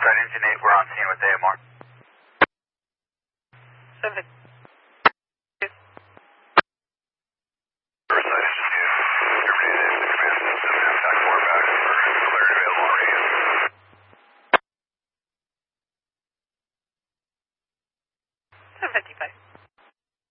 right, engine 8, we're on scene with AMR. 7. Riverside, engine 2, terminated, command system, contact 4 back for clarity available on radio. 755.